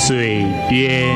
水边。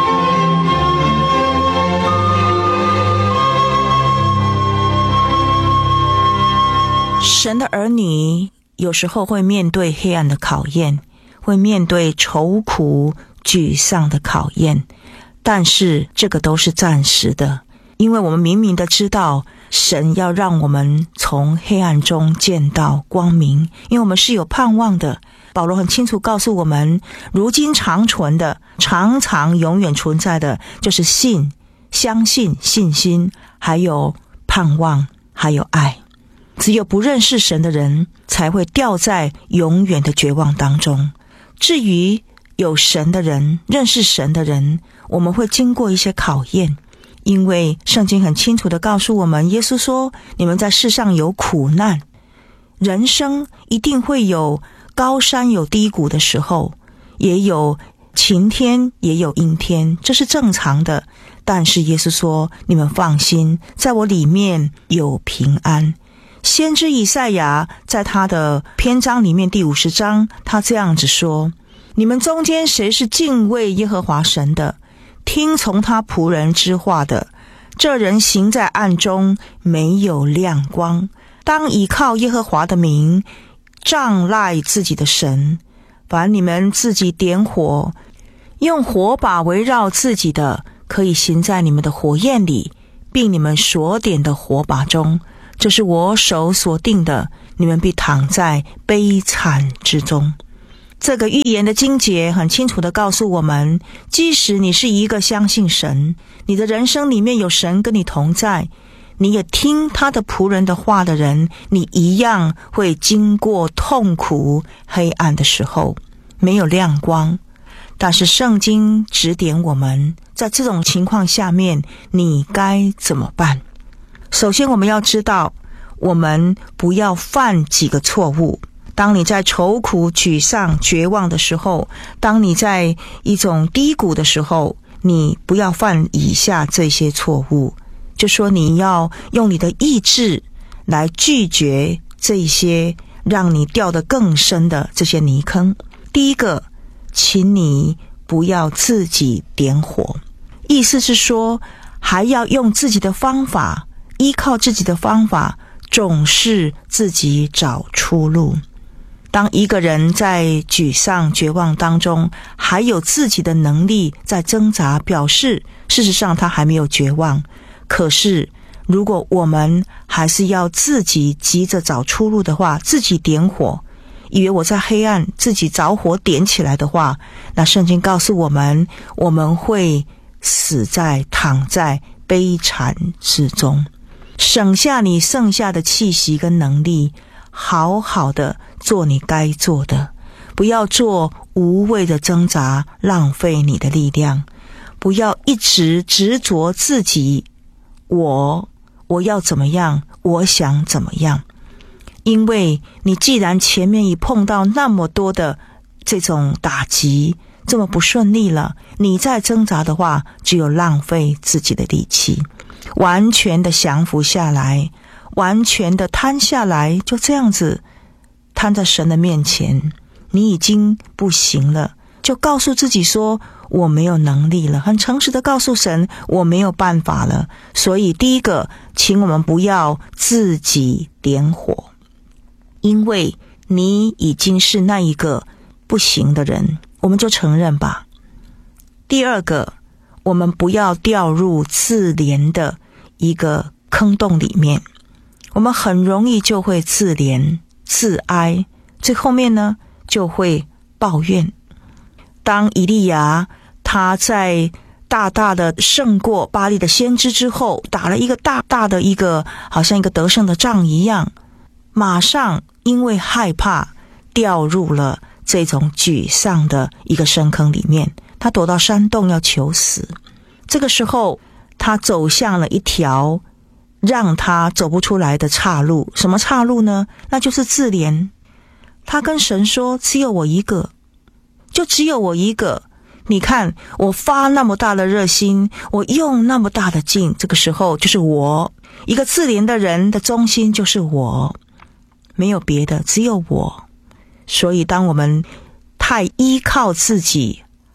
神的儿女有时候会面对黑暗的考验，会面对愁苦沮丧的考验，但是这个都是暂时的，因为我们明明的知道神要让我们从黑暗中见到光明，因为我们是有盼望的。保罗很清楚告诉我们，如今长存的、常常永远存在的就是信、相信、信心，还有盼望，还有爱。只有不认识神的人才会掉在永远的绝望当中。至于有神的人，认识神的人，我们会经过一些考验，因为圣经很清楚地告诉我们，耶稣说，你们在世上有苦难，人生一定会有高山有低谷的时候，也有晴天也有阴天，这是正常的。但是耶稣说，你们放心，在我里面有平安。先知以赛亚在他的篇章里面第50章，他这样子说，你们中间谁是敬畏耶和华神的，听从他仆人之话的，这人行在暗中，没有亮光，当倚靠耶和华的名，仗赖自己的神。凡你们自己点火，用火把围绕自己的，可以行在你们的火焰里，并你们所点的火把中，这是我手所定的，你们必躺在悲惨之中。这个预言的经节很清楚地告诉我们，即使你是一个相信神，你的人生里面有神跟你同在，你也听他的仆人的话的人，你一样会经过痛苦黑暗的时候，没有亮光。但是圣经指点我们，在这种情况下面你该怎么办。首先我们要知道，我们不要犯几个错误。当你在愁苦、沮丧、绝望的时候，当你在一种低谷的时候，你不要犯以下这些错误。就说你要用你的意志来拒绝这些让你掉得更深的这些泥坑。第一个，请你不要自己点火，意思是说还要用自己的方法，依靠自己的方法，总是自己找出路。当一个人在沮丧绝望当中，还有自己的能力在挣扎，表示事实上他还没有绝望。可是如果我们还是要自己急着找出路的话，自己点火，以为我在黑暗自己着火点起来的话，那圣经告诉我们，我们会躺在悲惨之中。省下你剩下的气息跟能力，好好的做你该做的，不要做无谓的挣扎，浪费你的力量。不要一直执着自己，我要怎么样，我想怎么样。因为你既然前面已碰到那么多的这种打击，这么不顺利了，你再挣扎的话，只有浪费自己的力气。完全的降服下来，完全的摊下来，就这样子摊在神的面前，你已经不行了，就告诉自己说，我没有能力了，很诚实的告诉神，我没有办法了。所以第一个，请我们不要自己点火，因为你已经是那一个不行的人，我们就承认吧。第二个，我们不要掉入自怜的一个坑洞里面，我们很容易就会自怜自哀，最后面呢就会抱怨。当以利亚他在大大的胜过巴力的先知之后，打了一个大大的一个好像一个得胜的仗一样，马上因为害怕掉入了这种沮丧的一个深坑里面，他躲到山洞要求死。这个时候他走向了一条让他走不出来的岔路。什么岔路呢？那就是自怜。他跟神说，只有我一个，就只有我一个，你看我发那么大的热心，我用那么大的劲，这个时候就是我，一个自怜的人的中心就是我，没有别的，只有我。所以当我们太依靠自己，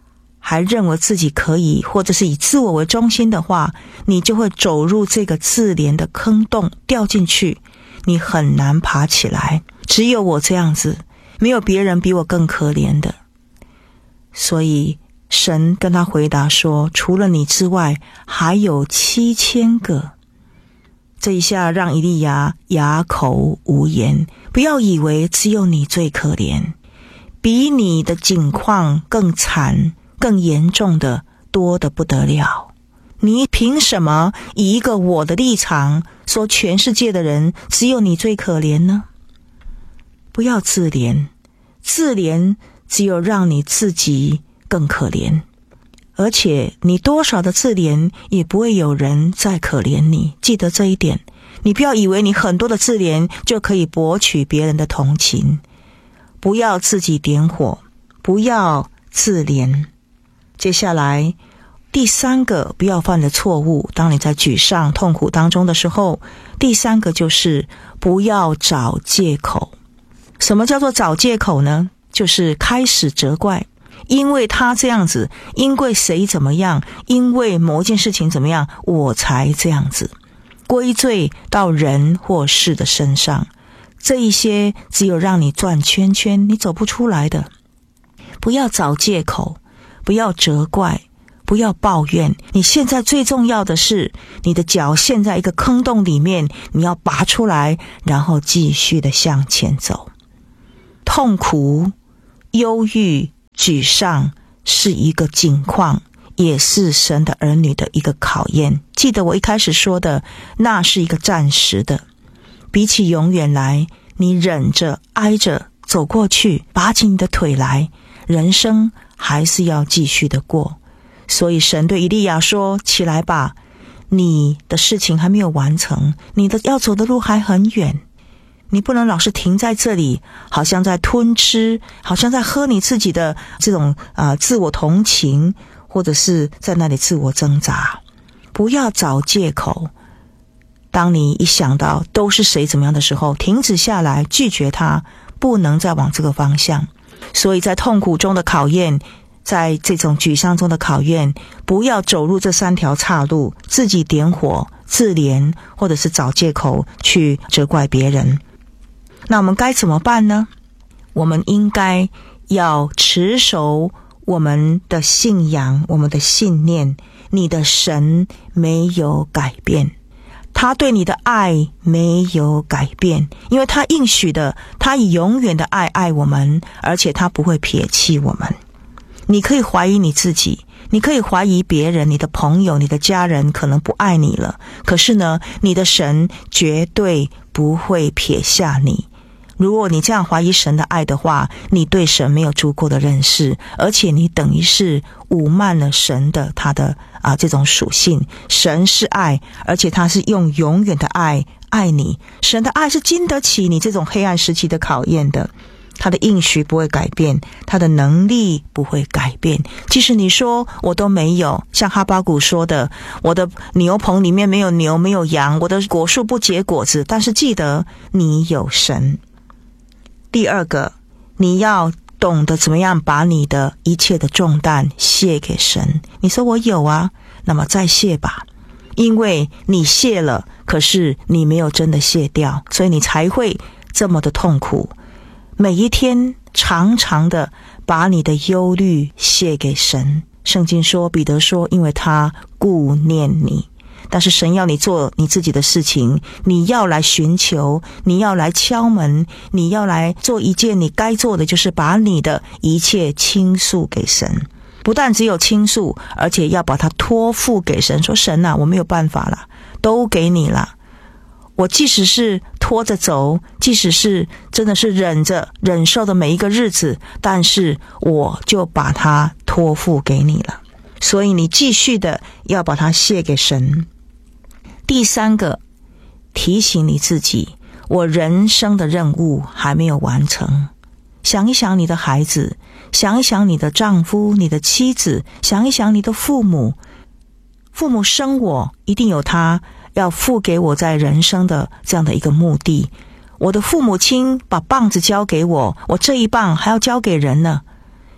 还认为自己可以，或者是以自我为中心的话，你就会走入这个自怜的坑洞，掉进去，你很难爬起来。只有我这样子，没有别人比我更可怜的。所以神跟他回答说，除了你之外，还有7000个。这一下让以利亚哑口无言。不要以为只有你最可怜，比你的境况更惨更严重的多得不得了。你凭什么以一个我的立场说全世界的人只有你最可怜呢？不要自怜，自怜只有让你自己更可怜，而且你多少的自怜也不会有人再可怜你，记得这一点。你不要以为你很多的自怜就可以博取别人的同情，不要自己点火，不要自怜。接下来第3个不要犯的错误，当你在沮丧痛苦当中的时候，第3个就是不要找借口。什么叫做找借口呢？就是开始责怪，因为他这样子，因为谁怎么样，因为某件事情怎么样，我才这样子，归罪到人或事的身上。这一些只有让你转圈圈，你走不出来的。不要找借口，不要责怪，不要抱怨。你现在最重要的是，你的脚陷在一个坑洞里面，你要拔出来，然后继续的向前走。痛苦、忧郁、沮丧是一个境况，也是神的儿女的一个考验。记得我一开始说的，那是一个暂时的，比起永远来，你忍着挨着走过去，拔起你的腿来，人生还是要继续的过。所以神对以利亚说，起来吧，你的事情还没有完成，你的要走的路还很远，你不能老是停在这里，好像在吞吃，好像在喝你自己的这种自我同情，或者是在那里自我挣扎。不要找借口。当你一想到都是谁怎么样的时候，停止下来，拒绝他，不能再往这个方向。所以在痛苦中的考验，在这种沮丧中的考验，不要走入这3条岔路，自己点火、自怜，或者是找借口去责怪别人。那我们该怎么办呢？我们应该要持守我们的信仰，我们的信念。你的神没有改变，他对你的爱没有改变，因为他应许的，他以永远的爱爱我们，而且他不会撇弃我们。你可以怀疑你自己，你可以怀疑别人，你的朋友、你的家人可能不爱你了，可是呢，你的神绝对不会撇下你。如果你这样怀疑神的爱的话，你对神没有足够的认识，而且你等于是侮慢了神的他的这种属性。神是爱，而且他是用永远的爱爱你。神的爱是经得起你这种黑暗时期的考验的，他的应许不会改变，他的能力不会改变。即使你说我都没有，像哈巴谷说的，我的牛棚里面没有牛没有羊，我的果树不结果子，但是记得你有神。第2个，你要懂得怎么样把你的一切的重担卸给神。你说我有啊，那么再卸吧，因为你卸了，可是你没有真的卸掉，所以你才会这么的痛苦。每一天常常的把你的忧虑卸给神。圣经说，彼得说，因为他顾念你。但是神要你做你自己的事情，你要来寻求，你要来敲门，你要来做一件你该做的，就是把你的一切倾诉给神。不但只有倾诉，而且要把它托付给神，说神啊，我没有办法了，都给你了。我即使是拖着走，即使是真的是忍受的每一个日子，但是我就把它托付给你了。所以你继续的要把它卸给神。第3个，提醒你自己，我人生的任务还没有完成。想一想你的孩子，想一想你的丈夫、你的妻子，想一想你的父母。父母生我，一定有他要付给我在人生的这样的一个目的。我的父母亲把棒子交给我，我这一棒还要交给人呢。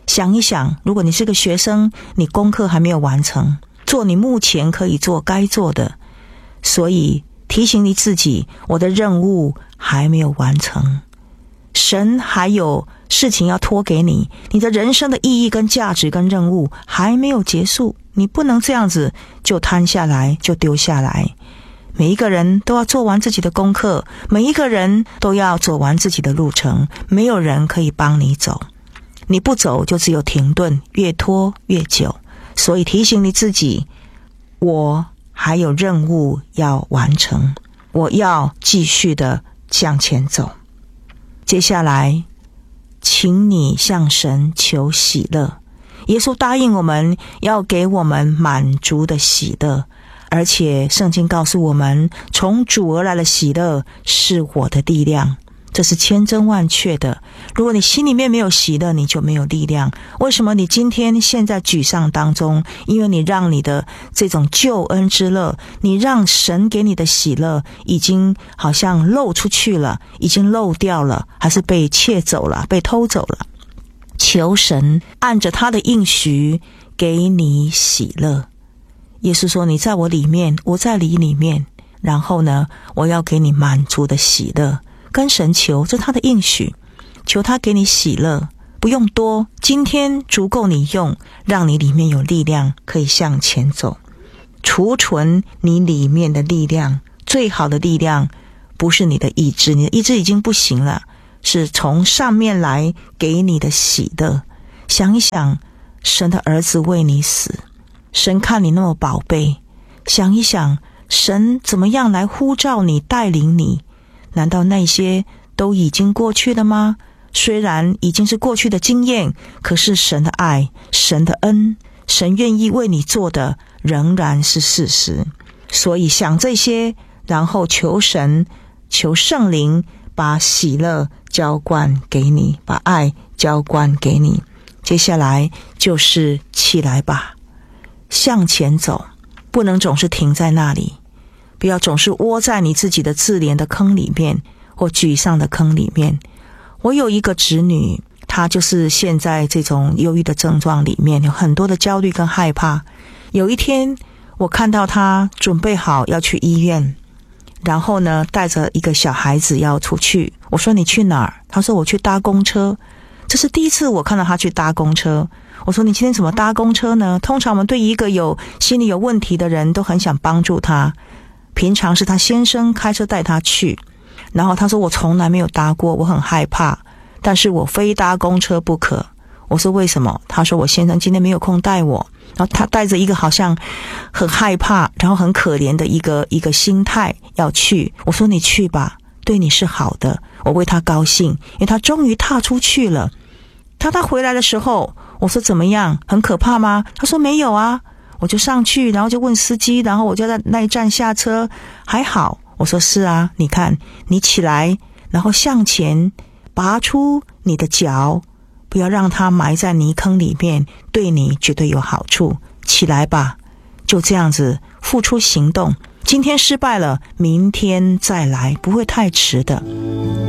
想一想，如果你是个学生，你功课还没有完成，做你目前可以做该做的，所以提醒你自己，我的任务还没有完成，神还有事情要托给你，你的人生的意义跟价值跟任务还没有结束，你不能这样子就摊下来就丢下来。每一个人都要做完自己的功课，每一个人都要走完自己的路程，没有人可以帮你走，你不走就只有停顿，越拖越久。所以提醒你自己，我还有任务要完成，我要继续的向前走。接下来请你向神求喜乐，耶稣答应我们要给我们满足的喜乐，而且圣经告诉我们，从主而来的喜乐是我的力量，这是千真万确的。如果你心里面没有喜乐，你就没有力量。为什么你今天现在沮丧当中？因为你让你的这种救恩之乐，你让神给你的喜乐已经好像漏出去了，已经漏掉了，还是被窃走了，被偷走了。求神按着他的应许给你喜乐。耶稣说，你在我里面，我在你里面，然后呢，我要给你满足的喜乐。跟神求，这是他的应许，求他给你喜乐，不用多，今天足够你用，让你里面有力量可以向前走，储存你里面的力量。最好的力量不是你的意志，你的意志已经不行了，是从上面来给你的喜乐。想一想，神的儿子为你死，神看你那么宝贝，想一想神怎么样来呼召你，带领你，难道那些都已经过去了吗？虽然已经是过去的经验，可是神的爱，神的恩，神愿意为你做的仍然是事实。所以想这些，然后求神，求圣灵把喜乐浇灌给你，把爱浇灌给你。接下来就是起来吧，向前走，不能总是停在那里，不要总是窝在你自己的自怜的坑里面，或沮丧的坑里面。我有一个侄女，她就是现在这种忧郁的症状里面有很多的焦虑跟害怕。有一天我看到她准备好要去医院，然后呢带着一个小孩子要出去。我说你去哪儿？她说我去搭公车。这是第一次我看到她去搭公车。我说你今天怎么搭公车呢？通常我们对一个心理有问题的人都很想帮助他，平常是他先生开车带他去，然后他说我从来没有搭过，我很害怕，但是我非搭公车不可。我说为什么？他说我先生今天没有空带我，然后他带着一个好像很害怕然后很可怜的一个心态要去。我说你去吧，对你是好的，我为他高兴，因为他终于踏出去了。他回来的时候，我说怎么样？很可怕吗？他说没有啊。我就上去，然后就问司机，然后我就在那一站下车，还好。我说是啊，你看你起来，然后向前拔出你的脚，不要让它埋在泥坑里面，对你绝对有好处。起来吧，就这样子付出行动。今天失败了，明天再来，不会太迟的。